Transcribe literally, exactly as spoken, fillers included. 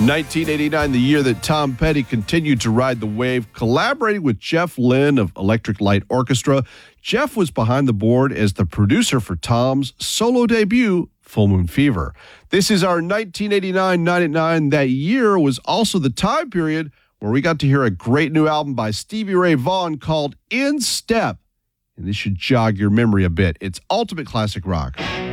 nineteen eighty-nine, the year that Tom Petty continued to ride the wave, collaborating with Jeff Lynne of Electric Light Orchestra. Jeff was behind the board as the producer for Tom's solo debut, Full Moon Fever. This is our nineteen eighty-nine nine at nine. That year was also the time period where we got to hear a great new album by Stevie Ray Vaughan called In Step. And this should jog your memory a bit. It's ultimate classic rock.